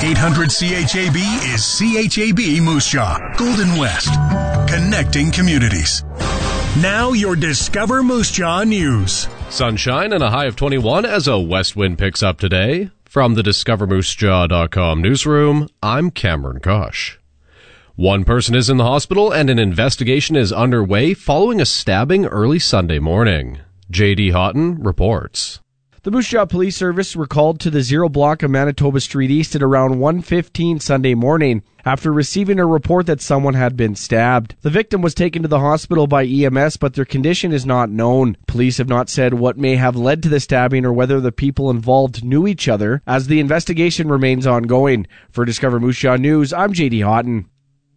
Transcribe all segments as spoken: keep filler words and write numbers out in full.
eight hundred C H A B is C H A B Moose Jaw, Golden West, connecting communities. Now your Discover Moose Jaw news. Sunshine and a high of twenty-one as a west wind picks up today. From the discover moose jaw dot com newsroom, I'm Cameron Kosh. One person is in the hospital and an investigation is underway following a stabbing early Sunday morning. J D Houghton reports. The Moose Jaw Police Service were called to the Zero Block of Manitoba Street East at around one fifteen Sunday morning after receiving a report that someone had been stabbed. The victim was taken to the hospital by E M S, but their condition is not known. Police have not said what may have led to the stabbing or whether the people involved knew each other, as the investigation remains ongoing. For Discover Moose Jaw News, I'm J D Houghton.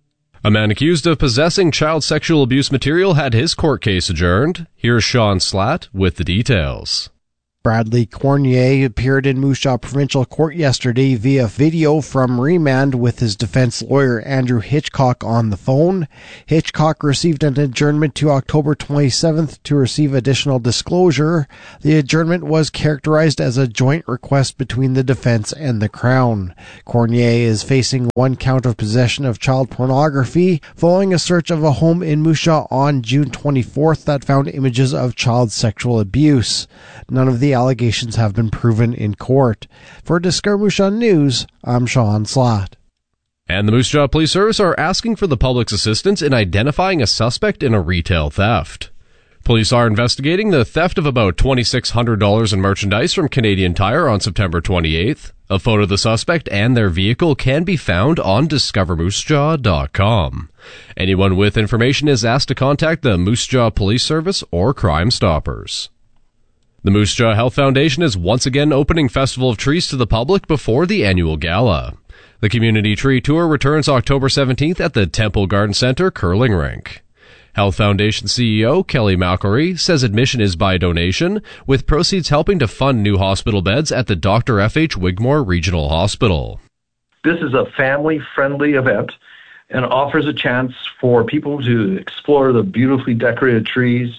A man accused of possessing child sexual abuse material had his court case adjourned. Here's Sean Slatt with the details. Bradley Cornier appeared in Moose Jaw Provincial Court yesterday via video from remand with his defense lawyer Andrew Hitchcock on the phone. Hitchcock received an adjournment to October twenty-seventh to receive additional disclosure. The adjournment was characterized as a joint request between the defense and the Crown. Cornier is facing one count of possession of child pornography following a search of a home in Moose Jaw on June twenty-fourth that found images of child sexual abuse. None of the allegations have been proven in court. For Discover Moose Jaw News, I'm Sean Slatt. And the Moose Jaw Police Service are asking for the public's assistance in identifying a suspect in a retail theft. Police are investigating the theft of about two thousand six hundred dollars in merchandise from Canadian Tire on September twenty-eighth. A photo of the suspect and their vehicle can be found on discover moose jaw dot com. Anyone with information is asked to contact the Moose Jaw Police Service or Crime Stoppers. The Moose Jaw Health Foundation is once again opening Festival of Trees to the public before the annual gala. The Community Tree Tour returns October seventeenth at the Temple Garden Center Curling Rink. Health Foundation C E O Kelly Malcory says admission is by donation, with proceeds helping to fund new hospital beds at the Doctor F H Wigmore Regional Hospital. This is a family-friendly event and offers a chance for people to explore the beautifully decorated trees,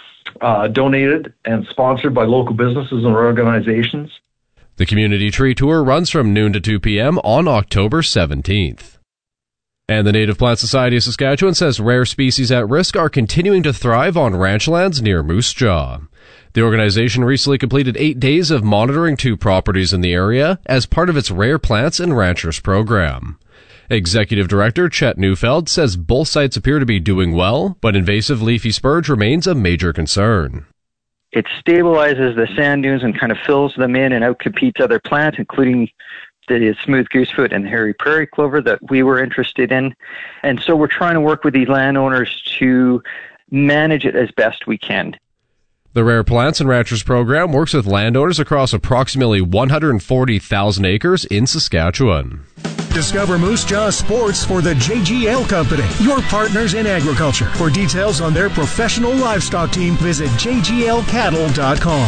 Uh, donated and sponsored by local businesses and organizations. The Community Tree Tour runs from noon to two p.m. on October seventeenth. And the Native Plant Society of Saskatchewan says rare species at risk are continuing to thrive on ranch lands near Moose Jaw. The organization recently completed eight days of monitoring two properties in the area as part of its Rare Plants and Ranchers program. Executive Director Chet Neufeld says both sites appear to be doing well, but invasive leafy spurge remains a major concern. It stabilizes the sand dunes and kind of fills them in and outcompetes other plants, including the smooth goosefoot and hairy prairie clover that we were interested in. And so we're trying to work with the landowners to manage it as best we can. The Rare Plants and Ranchers program works with landowners across approximately one hundred forty thousand acres in Saskatchewan. Discover Moose Jaw Sports for the J G L Company, your partners in agriculture. For details on their professional livestock team, visit j g l cattle dot com.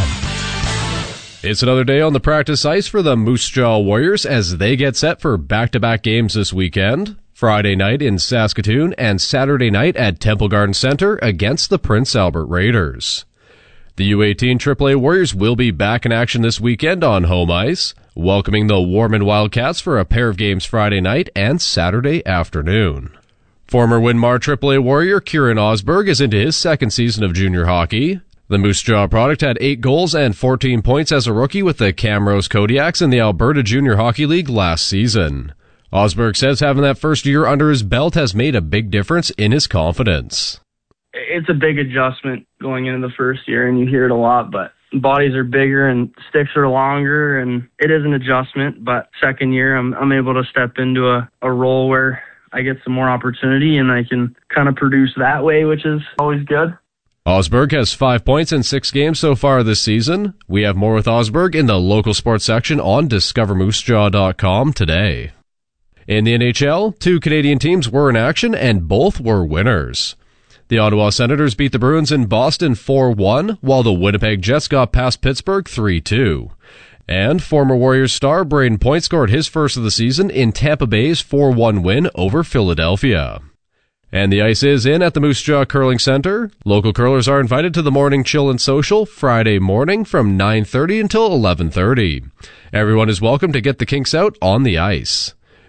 It's another day on the practice ice for the Moose Jaw Warriors as they get set for back-to-back games this weekend. Friday night in Saskatoon and Saturday night at Temple Garden Center against the Prince Albert Raiders. The U eighteen triple A Warriors will be back in action this weekend on home ice, welcoming the Warman Wildcats for a pair of games Friday night and Saturday afternoon. Former Winmar triple A Warrior Kieran Osberg is into his second season of junior hockey. The Moose Jaw product had eight goals and fourteen points as a rookie with the Camrose Kodiaks in the Alberta Junior Hockey League last season. Osberg says having that first year under his belt has made a big difference in his confidence. It's a big adjustment going into the first year, and you hear it a lot, but bodies are bigger and sticks are longer, and it is an adjustment. But second year, I'm I'm able to step into a, a role where I get some more opportunity, and I can kind of produce that way, which is always good. Osberg has five points in six games so far this season. We have more with Osberg in the local sports section on discover moose jaw dot com today. In the N H L, two Canadian teams were in action, and both were winners. The Ottawa Senators beat the Bruins in Boston four one, while the Winnipeg Jets got past Pittsburgh three two. And former Warriors star Braden Point scored his first of the season in Tampa Bay's four one win over Philadelphia. And the ice is in at the Moose Jaw Curling Center. Local curlers are invited to the morning chill and social Friday morning from nine thirty until eleven thirty. Everyone is welcome to get the kinks out on the ice.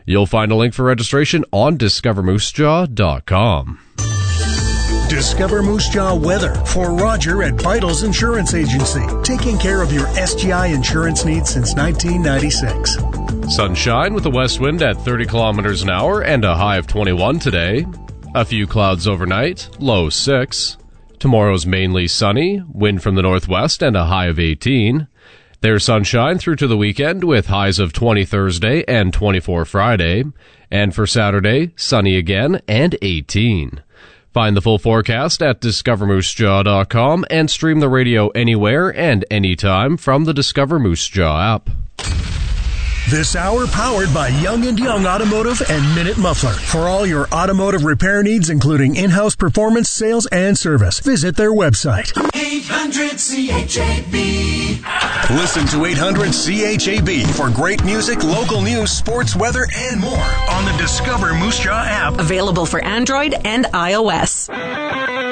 You'll find a link for registration on discover moose jaw dot com. Discover Moose Jaw weather for Roger at Vitals Insurance Agency, taking care of your S G I insurance needs since nineteen ninety-six. Sunshine with a west wind at thirty kilometers an hour and a high of twenty-one today. A few clouds overnight, low six. Tomorrow's mainly sunny, wind from the northwest and a high of eighteen. There's sunshine through to the weekend with highs of twenty Thursday and twenty-four Friday. And for Saturday, sunny again and eighteen. Find the full forecast at discover moose jaw dot com and stream the radio anywhere and anytime from the Discover Moose Jaw app. This hour powered by Young and Young Automotive and Minute Muffler. For all your automotive repair needs, including in-house performance, sales, and service, visit their website. eight hundred C H A B. Listen to eight hundred C H A B for great music, local news, sports, weather, and more on the Discover Moose Jaw app. Available for Android and iOS.